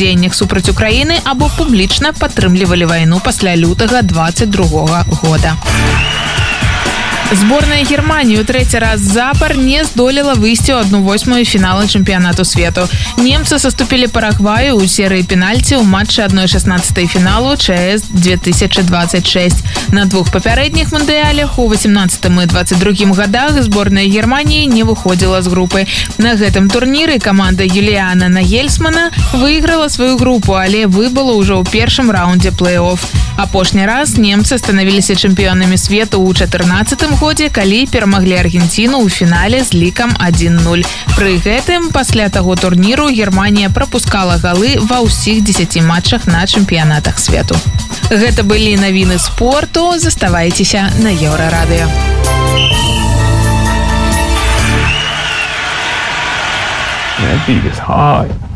дзеяннях супраць Украіны або публічна падтрымлівалі вайну пасля лютага 22 года. Зборная Германии третий раз запар не здолела выйсці ў 1/8 фінала чэмпіянату свету. Немцы саступілі Парагваю ў серыі пенальці ў матчы 1/16 фіналу ЧС 2026. На двух папярэдніх мундыялях у 18 і 22 годах зборная Германии не выходзіла з групы. На гэтым турніры каманда Юліана Нагельсмана выйграла сваю групу, але выбыла ўжо ў першым раундзе плэй-офф. Апошні раз немцы станавіліся чэмпіёнамі свету ў 14 годзе, калі перамаглі Аргенціну ў фінале з лікам 1-0. Пры гэтым, пасля таго турніру Германія прапускала галы ва ўсіх 10 матчах на чэмпіянатах свету. Гэта былі навіны спорту. Заставайцеся на Еўрарадыё. That beat is hard.